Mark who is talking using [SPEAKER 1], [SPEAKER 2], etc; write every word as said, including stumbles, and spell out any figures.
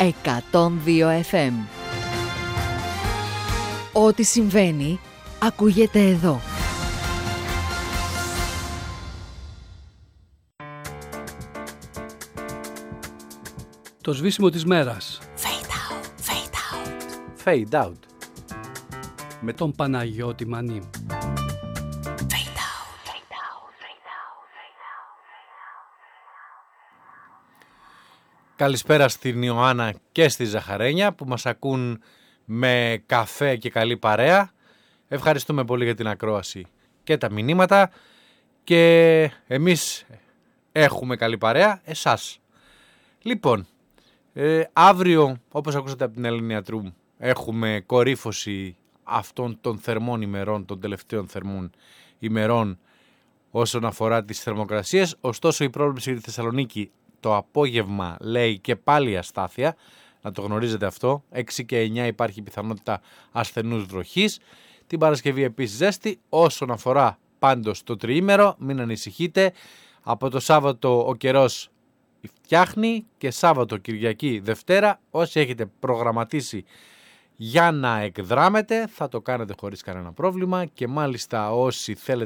[SPEAKER 1] εκατόν δύο εφ εμ. Ό,τι συμβαίνει, ακούγεται εδώ.
[SPEAKER 2] Το σβήσιμο της μέρας.
[SPEAKER 1] Fade out, fade out.
[SPEAKER 3] Fade out.
[SPEAKER 2] Με τον Παναγιώτη Μανί.
[SPEAKER 3] Καλησπέρα στην Ιωάννα και στη Ζαχαρένια που μας ακούν με καφέ και καλή παρέα. Ευχαριστούμε πολύ για την ακρόαση και τα μηνύματα και εμείς έχουμε καλή παρέα, εσάς. Λοιπόν, ε, αύριο όπως ακούσατε από την Ελένη Ιατρού έχουμε κορύφωση αυτών των θερμών ημερών, των τελευταίων θερμών ημερών όσον αφορά τις θερμοκρασίες. Ωστόσο η πρόβλεψη για τη Θεσσαλονίκη το απόγευμα λέει και πάλι αστάθεια, να το γνωρίζετε αυτό. έξι και εννιά υπάρχει πιθανότητα ασθενούς βροχής. Την Παρασκευή επίσης ζέστη. Όσον αφορά πάντως το τριήμερο, μην ανησυχείτε. Από το Σάββατο ο καιρός φτιάχνει και Σάββατο, Κυριακή, Δευτέρα. Όσοι έχετε προγραμματίσει για να εκδράμετε θα το κάνετε χωρίς κανένα πρόβλημα και μάλιστα όσοι θέλετε